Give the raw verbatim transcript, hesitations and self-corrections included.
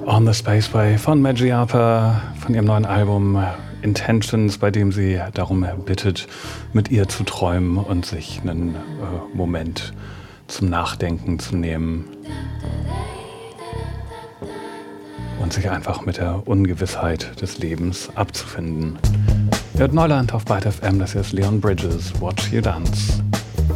On the Spaceway von Maggie Harper, von ihrem neuen Album Intentions, bei dem sie darum bittet, mit ihr zu träumen und sich einen äh, Moment zum Nachdenken zu nehmen und sich einfach mit der Ungewissheit des Lebens abzufinden. Ihr hört Neuland auf Byte F M, das hier ist Leon Bridges, Watch You Dance.